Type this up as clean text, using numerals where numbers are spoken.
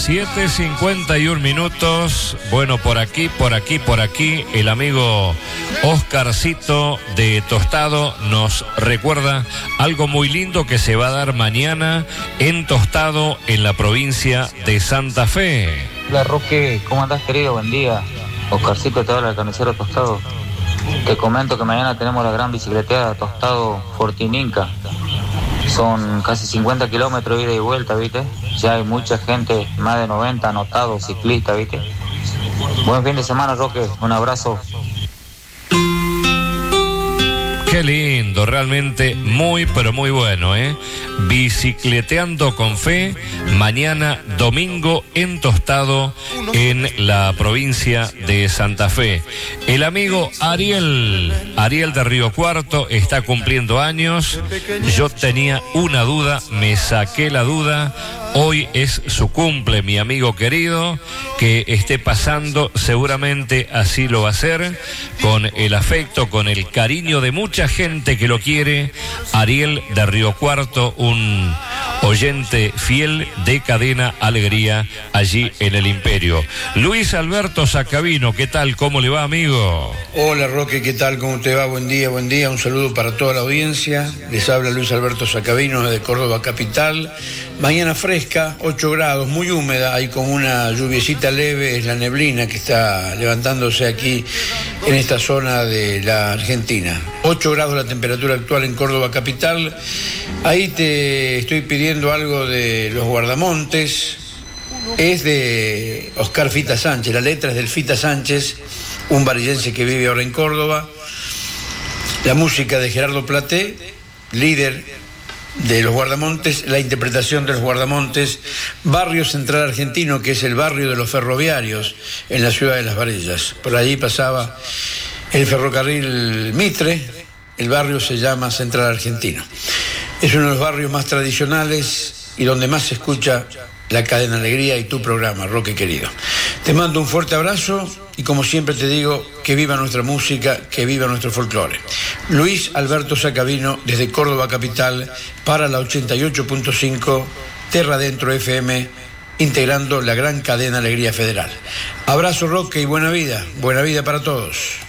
7:51 minutos. Bueno, por aquí, el amigo Oscarcito de Tostado nos recuerda algo muy lindo que se va a dar mañana en Tostado, en la provincia de Santa Fe. Hola Roque, ¿cómo andás, querido? Buen día. Oscarcito te habla, el carnicero Tostado. Te comento que mañana tenemos la gran bicicleteada Tostado Fortininca. Son casi 50 kilómetros ida y vuelta, ¿viste? Ya hay mucha gente, más de 90 anotados ciclistas, ¿viste? Buen fin de semana, Roque. Un abrazo. Qué lindo, realmente muy, pero muy bueno, ¿eh? Bicicleteando con Fe, mañana domingo en Tostado, en la provincia de Santa Fe. El amigo Ariel de Río Cuarto está cumpliendo años. Yo tenía una duda, me saqué la duda. Hoy es su cumple, mi amigo querido, que esté pasando, seguramente así lo va a hacer, con el afecto, con el cariño de mucha gente que lo quiere. Ariel de Río Cuarto, un oyente fiel de Cadena Alegría, allí en el Imperio. Luis Alberto Sacabino, ¿qué tal? ¿Cómo le va, amigo? Hola, Roque, ¿qué tal? ¿Cómo te va? Buen día, buen día. Un saludo para toda la audiencia. Les habla Luis Alberto Sacabino desde Córdoba capital. Mañana fresca, 8 grados, muy húmeda, hay como una lluviecita leve, es la neblina que está levantándose aquí en esta zona de la Argentina. 8 grados la temperatura actual en Córdoba capital. Ahí te estoy pidiendo algo de Los Guardamontes. Es de Oscar Fita Sánchez, la letra es del Fita Sánchez, un varillense que vive ahora en Córdoba. La música de Gerardo Platé, líder de Los Guardamontes, la interpretación de Los Guardamontes, barrio central argentino, que es el barrio de los ferroviarios en la ciudad de Las Varillas. Por allí pasaba el ferrocarril Mitre, el barrio se llama Central Argentino. Es uno de los barrios más tradicionales y donde más se escucha la Cadena Alegría y tu programa, Roque querido. Te mando un fuerte abrazo y como siempre te digo, que viva nuestra música, que viva nuestro folclore. Luis Alberto Sacabino desde Córdoba capital para la 88.5 Terra Dentro FM, integrando la gran Cadena Alegría Federal. Abrazo, Roque, y buena vida para todos.